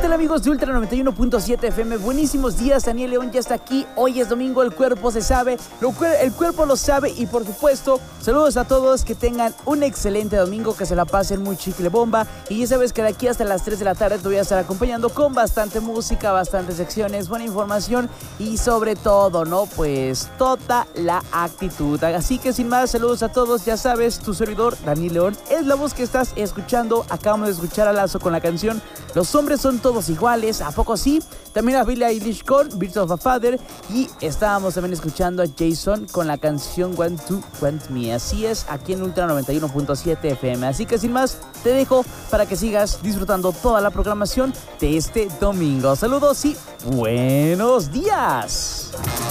tal, amigos de Ultra 91.7 FM? Buenísimos días, Daniel León ya está aquí. Hoy es domingo, el cuerpo se sabe, el cuerpo lo sabe. Y por supuesto, saludos a todos, que tengan un excelente domingo, que se la pasen muy chicle bomba. Y ya sabes que de aquí hasta las 3 de la tarde te voy a estar acompañando con bastante música, bastantes secciones, buena información y sobre todo, ¿no? Pues toda la actitud. Así que sin más, saludos a todos. Ya sabes, tu servidor, Daniel León, es la voz que estás escuchando. Acabamos de escuchar a Lazo con la canción Los hombres son todos iguales, ¿a poco sí? También a Billie Eilish con Birds of a Feather. Y estábamos también escuchando a Jason con la canción Want to Want Me. Así es, aquí en Ultra 91.7 FM. Así que sin más, te dejo para que sigas disfrutando toda la programación de este domingo. Saludos y buenos días.